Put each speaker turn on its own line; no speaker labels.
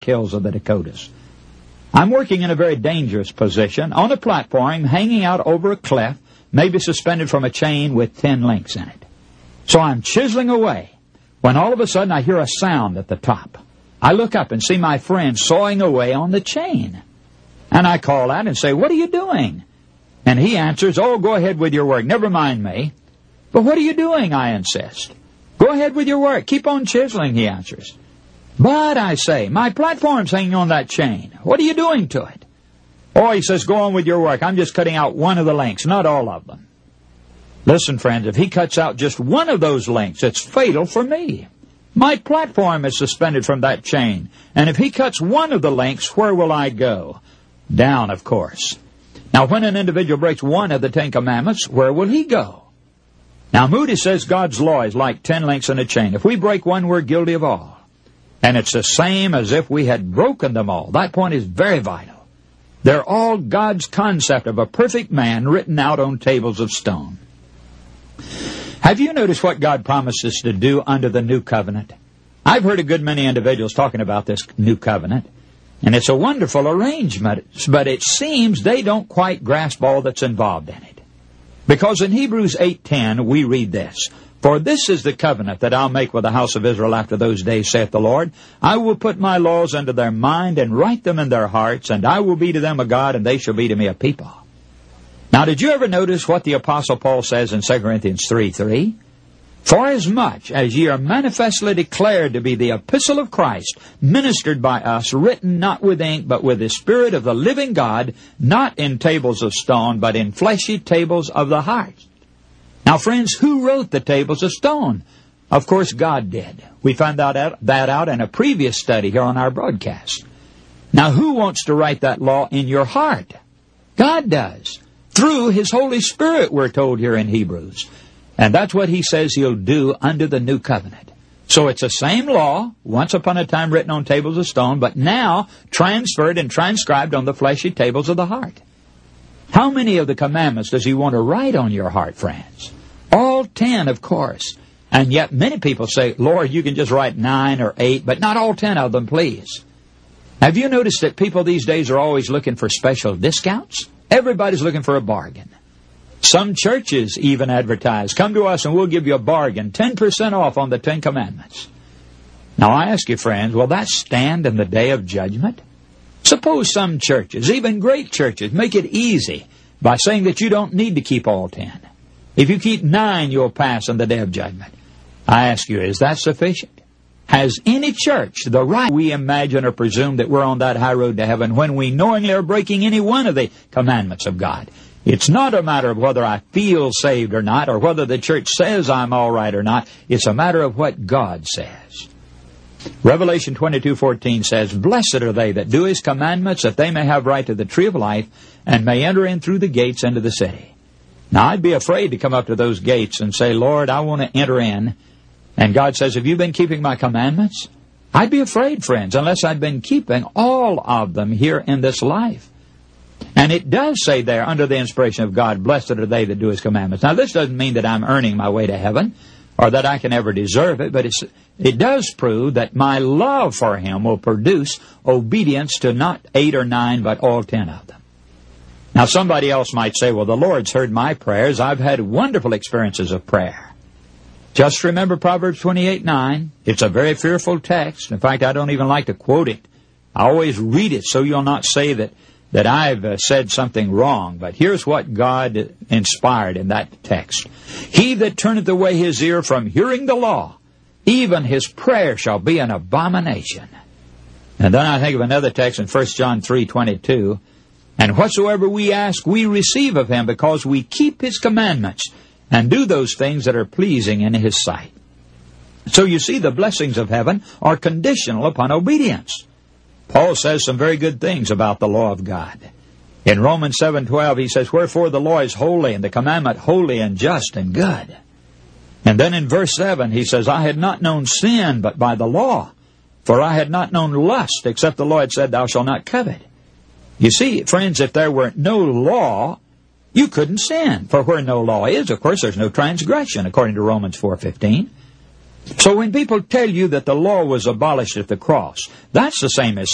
Catskills of the Dakotas. I'm working in a very dangerous position on a platform hanging out over a cliff, maybe suspended from a chain with 10 links in it. So I'm chiseling away when all of a sudden I hear a sound at the top. I look up and see my friend sawing away on the chain. And I call out and say, "What are you doing?" And he answers, "Oh, go ahead with your work. Never mind me." "But what are you doing?" I insist. "Go ahead with your work. Keep on chiseling," he answers. "But," I say, "my platform's hanging on that chain. What are you doing to it?" "Oh," he says, "go on with your work. I'm just cutting out one of the links, not all of them." Listen, friends, if he cuts out just one of those links, it's fatal for me. My platform is suspended from that chain, and if he cuts one of the links, where will I go? Down, of course. Now, when an individual breaks one of the 10 Commandments, where will he go? Now, Moody says God's law is like 10 links in a chain. If we break one, we're guilty of all. And it's the same as if we had broken them all. That point is very vital. They're all God's concept of a perfect man written out on tables of stone. Have you noticed what God promises to do under the new covenant? I've heard a good many individuals talking about this new covenant, and it's a wonderful arrangement, but it seems they don't quite grasp all that's involved in it. Because in Hebrews 8:10 we read this, "For this is the covenant that I'll make with the house of Israel after those days, saith the Lord. I will put my laws into their mind and write them in their hearts, and I will be to them a God, and they shall be to me a people." Now, did you ever notice what the Apostle Paul says in 2 Corinthians 3:3? "For as much as ye are manifestly declared to be the epistle of Christ, ministered by us, written not with ink, but with the Spirit of the living God, not in tables of stone, but in fleshy tables of the heart." Now, friends, who wrote the tables of stone? Of course, God did. We found that out in a previous study here on our broadcast. Now, who wants to write that law in your heart? God does. Through His Holy Spirit, we're told here in Hebrews. And that's what He says He'll do under the new covenant. So it's the same law, once upon a time written on tables of stone, but now transferred and transcribed on the fleshy tables of the heart. How many of the commandments does He want to write on your heart, friends? All 10, of course. And yet many people say, "Lord, you can just write 9 or 8, but not all 10 of them, please." Have you noticed that people these days are always looking for special discounts? Everybody's looking for a bargain. Some churches even advertise, "Come to us and we'll give you a bargain, 10% off on the 10 Commandments." Now I ask you, friends, will that stand in the day of judgment? Suppose some churches, even great churches, make it easy by saying that you don't need to keep all 10. If you keep 9, you'll pass in the day of judgment. I ask you, is that sufficient? Has any church the right we imagine or presume that we're on that high road to heaven when we knowingly are breaking any one of the commandments of God? It's not a matter of whether I feel saved or not, or whether the church says I'm all right or not. It's a matter of what God says. Revelation 22:14 says, "Blessed are they that do His commandments, that they may have right to the tree of life, and may enter in through the gates into the city." Now, I'd be afraid to come up to those gates and say, "Lord, I want to enter in." And God says, "Have you been keeping my commandments?" I'd be afraid, friends, unless I'd been keeping all of them here in this life. And it does say there, under the inspiration of God, "Blessed are they that do His commandments." Now, this doesn't mean that I'm earning my way to heaven, or that I can ever deserve it, but it does prove that my love for Him will produce obedience to not 8 or 9, but all 10 of them. Now, somebody else might say, "Well, the Lord's heard my prayers. I've had wonderful experiences of prayer." Just remember Proverbs 28:9. It's a very fearful text. In fact, I don't even like to quote it. I always read it so you'll not say that I've said something wrong. But here's what God inspired in that text. "He that turneth away his ear from hearing the law, even his prayer shall be an abomination." And then I think of another text in 1 John 3:22. "And whatsoever we ask, we receive of Him, because we keep His commandments, and do those things that are pleasing in His sight." So you see, the blessings of heaven are conditional upon obedience. Paul says some very good things about the law of God. In Romans 7:12, he says, "Wherefore the law is holy, and the commandment holy and just and good." And then in verse 7, he says, "I had not known sin but by the law, for I had not known lust, except the law had said, Thou shalt not covet." You see, friends, if there were no law, you couldn't sin. For where no law is, of course, there's no transgression, according to Romans 4:15. So when people tell you that the law was abolished at the cross, that's the same as